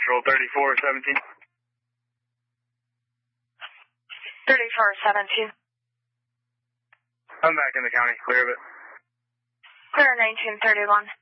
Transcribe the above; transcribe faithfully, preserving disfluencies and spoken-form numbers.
Central, thirty-four seventeen. thirty-four seventeen. I'm back in the county, clear of it. Clear nineteen thirty-one.